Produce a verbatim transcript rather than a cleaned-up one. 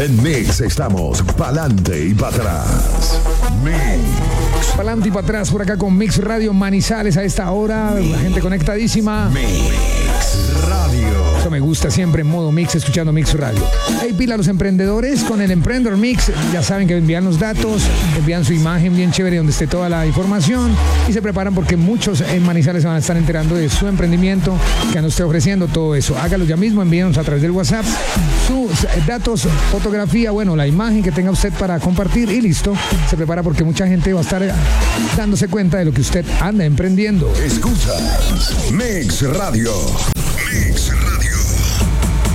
En Mix estamos pa'lante y para atrás. Mix. Pa'lante y para atrás por acá con Mix Radio Manizales a esta hora. Mix. La gente conectadísima. Mix Radio. Eso me gusta, siempre en modo Mix, escuchando Mix Radio. Hey, pila a los emprendedores con el Emprendedor Mix. Ya saben que envían los datos, envían su imagen bien chévere donde esté toda la información y se preparan porque muchos en Manizales se van a estar enterando de su emprendimiento que nos esté ofreciendo todo eso. Hágalo ya mismo, envíenos a través del WhatsApp sus datos, fotografía, bueno, la imagen que tenga usted para compartir y listo. Se prepara porque mucha gente va a estar dándose cuenta de lo que usted anda emprendiendo. Escuchas Mix Radio.